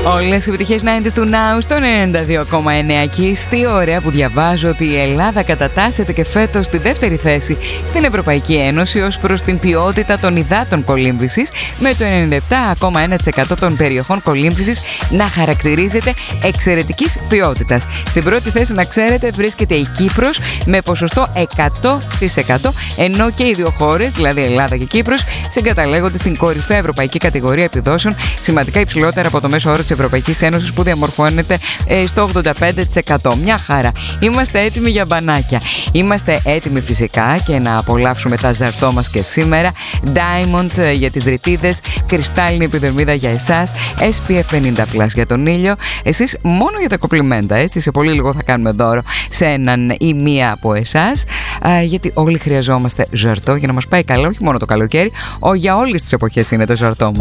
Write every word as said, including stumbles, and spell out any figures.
Όλες οι επιτυχίες ενενήντα του Now στο ενενήντα δύο κόμμα εννέα. Και τι ωραία που διαβάζω ότι η Ελλάδα κατατάσσεται και φέτος στη δεύτερη θέση στην Ευρωπαϊκή Ένωση ως προς την ποιότητα των υδάτων κολύμβησης, με το ενενήντα επτά κόμμα ένα τοις εκατό των περιοχών κολύμβησης να χαρακτηρίζεται εξαιρετικής ποιότητας. Στην πρώτη θέση, να ξέρετε, βρίσκεται η Κύπρος με ποσοστό εκατό τοις εκατό, ενώ και οι δύο χώρες, δηλαδή Ελλάδα και Κύπρος, συγκαταλέγονται στην κορυφαία ευρωπαϊκή κατηγορία επιδόσεων, σημαντικά υψηλότερα από το μέσο όρο της Ευρωπαϊκής Ένωσης που διαμορφώνεται στο ογδόντα πέντε τοις εκατό. Μια χαρά. Είμαστε έτοιμοι για μπανάκια. Είμαστε έτοιμοι φυσικά και να απολαύσουμε τα ζαρτό μας και σήμερα. Diamond για τις ρητίδες, κρυστάλλινη επιδερμίδα για εσάς, ες πι εφ πενήντα πλας για τον ήλιο. Εσείς μόνο για τα κοπλιμέντα, έτσι. Σε πολύ λίγο θα κάνουμε δώρο σε έναν ή μία από εσάς, γιατί όλοι χρειαζόμαστε ζαρτό για να μας πάει καλά, όχι μόνο το καλοκαίρι, ο, για όλες τις εποχές είναι το ζαρτό μας.